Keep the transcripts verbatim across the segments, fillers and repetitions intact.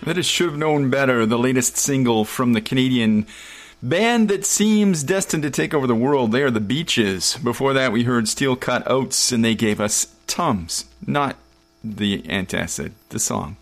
That is Should Have Known Better, the latest single from the Canadian band that seems destined to take over the world. They are the Beaches. Before that, we heard Steel Cut Oats, and they gave us Tums, not the antacid, the song.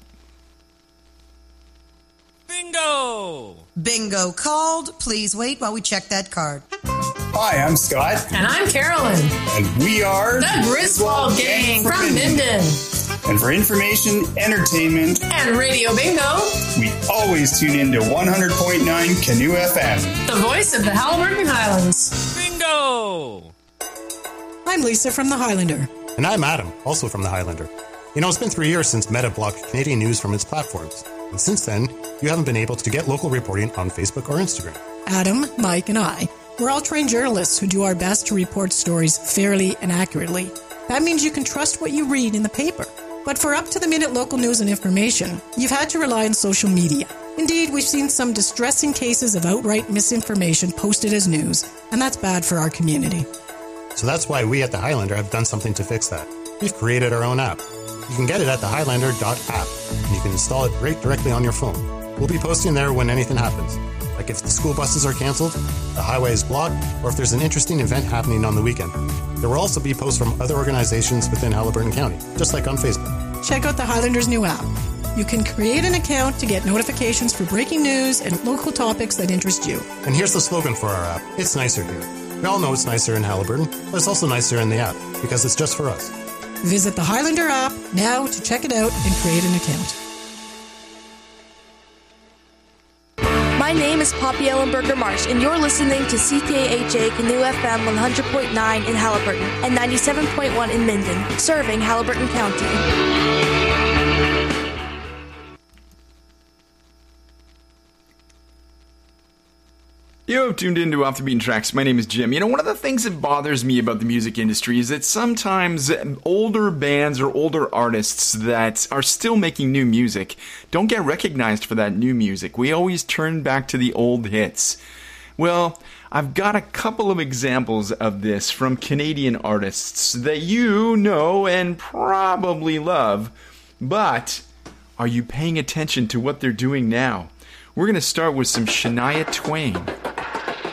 Bingo! Bingo called. Please wait while we check that card. Hi, I'm Scott. And I'm Carolyn. And we are the Griswold Gang from Minden. And for information, entertainment, and Radio Bingo, we always tune in to one hundred point nine Canoe F M. The voice of the Haliburton Highlands. Bingo! I'm Lisa from the Highlander. And I'm Adam, also from the Highlander. You know, it's been three years since Meta blocked Canadian news from its platforms. And since then, you haven't been able to get local reporting on Facebook or Instagram. Adam, Mike, and I, we're all trained journalists who do our best to report stories fairly and accurately. That means you can trust what you read in the paper. But for up-to-the-minute local news and information, you've had to rely on social media. Indeed, we've seen some distressing cases of outright misinformation posted as news, and that's bad for our community. So that's why we at the Highlander have done something to fix that. We've created our own app. You can get it at the highlander dot app, and you can install it right directly on your phone. We'll be posting there when anything happens, like if the school buses are cancelled, the highway is blocked, or if there's an interesting event happening on the weekend. There will also be posts from other organizations within Haliburton County, just like on Facebook. Check out the Highlander's new app. You can create an account to get notifications for breaking news and local topics that interest you. And here's the slogan for our app. It's nicer here. We all know it's nicer in Haliburton, but it's also nicer in the app, because it's just for us. Visit the Highlander app now to check it out and create an account. My name is Poppy Ellenberger Marsh, and you're listening to C K H A Canoe F M one hundred point nine in Haliburton and ninety-seven point one in Minden, serving Haliburton County. You have tuned into Off the Beaten Tracks. My name is Jim. You know, one of the things that bothers me about the music industry is that sometimes older bands or older artists that are still making new music don't get recognized for that new music. We always turn back to the old hits. Well, I've got a couple of examples of this from Canadian artists that you know and probably love, but are you paying attention to what they're doing now? We're going to start with some Shania Twain.